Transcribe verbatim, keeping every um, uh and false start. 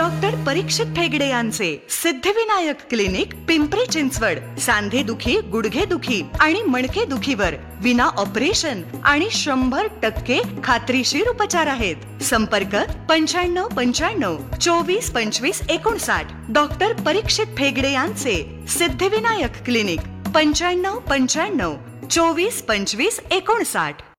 Doctor परीक्षित ठेगडे यांचे Siddhivinayak clinic, Pimpri Chinchwad. सांधेदुखी, गुडघेदुखी आणि मणकेदुखीवर विना ऑपरेशन आणि शंभर टक्के खात्रीशीर उपचार आहेत. संपर्क पंच्याण्णव पंच्याण्णव चोवीस पंचवीस एकोणसाठ. डॉक्टर परीक्षित ठेगडे यांचे सिद्धिविनायक क्लिनिक, पंच्याण्णव पंच्याण्णव चोवीस पंचवीस एकोणसाठ.